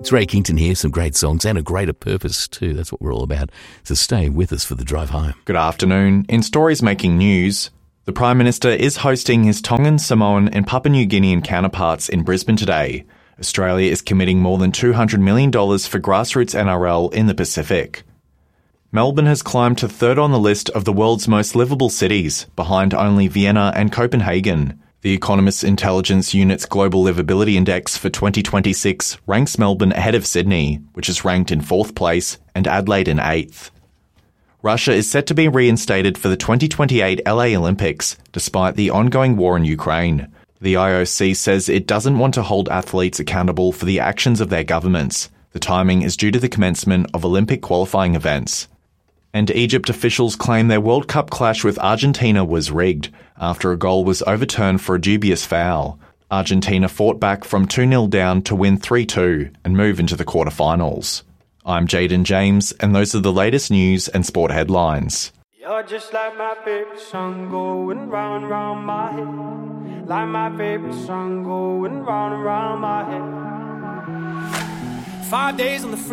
It's Ray Kington here, some great songs and a greater purpose too. That's what we're all about. So stay with us for the drive home. Good afternoon. In stories making news, the Prime Minister is hosting his Tongan, Samoan and Papua New Guinean counterparts in Brisbane today. Australia is committing more than $200 million for grassroots NRL in the Pacific. Melbourne has climbed to third on the list of the world's most livable cities, behind only Vienna and Copenhagen. The Economist Intelligence Unit's Global Livability Index for 2026 ranks Melbourne ahead of Sydney, which is ranked in 4th place, and Adelaide in 8th. Russia is set to be reinstated for the 2028 LA Olympics, despite the ongoing war in Ukraine. The IOC says it doesn't want to hold athletes accountable for the actions of their governments. The timing is due to the commencement of Olympic qualifying events. And Egypt officials claim their World Cup clash with Argentina was rigged after a goal was overturned for a dubious foul. Argentina fought back from 2-0 down to win 3-2 and move into the quarterfinals. I'm Jaden James, and those are the latest news and sport headlines. You're just like my favorite song going round and round my head. Like my favorite song going round and round my head. 5 days on the free.